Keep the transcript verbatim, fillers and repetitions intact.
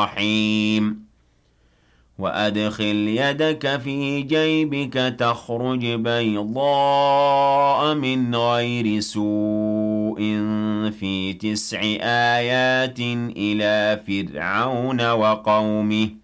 الرحيم وأدخل يدك في جيبك تخرج بيضاء من غير سوء في تسع آيات إلى فرعون وقومه